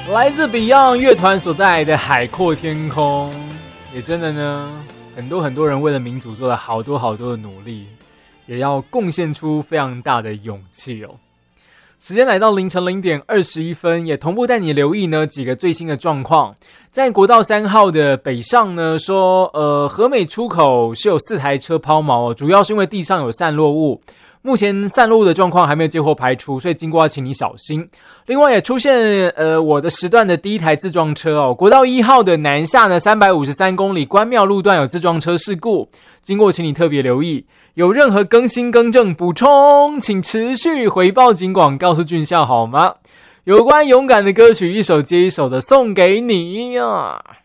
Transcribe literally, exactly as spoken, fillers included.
来自 Beyond 乐团所带来的海阔天空，也真的呢，很多很多人为了民主做了好多好多的努力，也要贡献出非常大的勇气哦。时间来到凌晨零点二十一分，也同步带你留意呢几个最新的状况。在国道三号的北上呢，说呃和美出口是有四台车抛锚哦，主要是因为地上有散落物。目前散落物的状况还没有接获排除，所以经过要请你小心。另外也出现呃我的时段的第一台自撞车哦，国道一号的南下呢三百五十三公里关庙路段有自撞车事故，经过请你特别留意。有任何更新更正补充，请持续回报警广告诉俊孝好吗？有关勇敢的歌曲一首接一首的送给你啊。